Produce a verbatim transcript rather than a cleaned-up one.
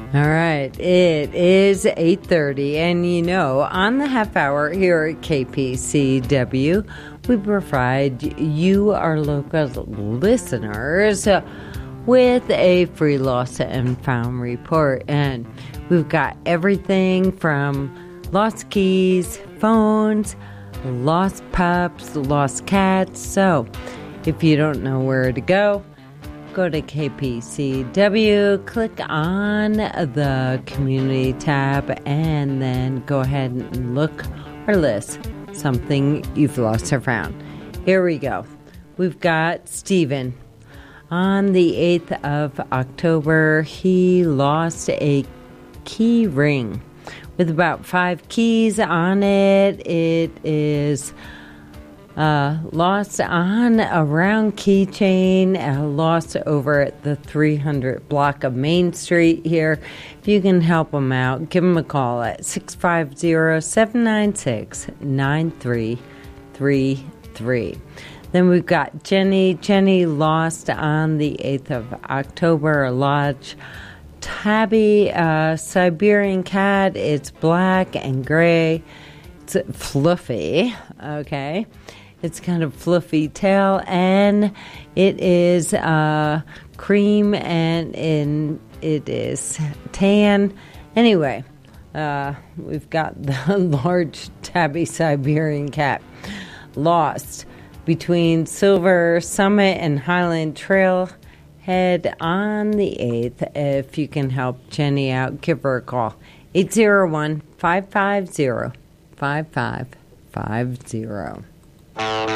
All right, it is eight thirty, and you know, on the half hour here at K P C W, we provide you, our local listeners, uh, with a free lost and found report. And we've got everything from lost keys, phones, lost pups, lost cats. So if you don't know where to go, go to K P C W, click on the community tab, and then go ahead and look or list something you've lost or found. Here we go. We've got Stephen. On the eighth of October, he lost a key ring with about five keys on it. It is Uh, lost on a round keychain, uh, lost over at the three hundred block of Main Street here. If you can help them out, give them a call at six five zero, seven nine six, nine three three three. Then we've got Jenny. Jenny lost on the eighth of October, a large tabby uh, Siberian cat. It's black and gray. It's fluffy, okay? It's kind of fluffy tail, and it is uh, cream, and in it is tan. Anyway, uh, we've got the large tabby Siberian cat lost between Silver Summit and Highland Trailhead on the eighth. If you can help Jenny out, give her a call. eight zero one, five five zero, five five five zero.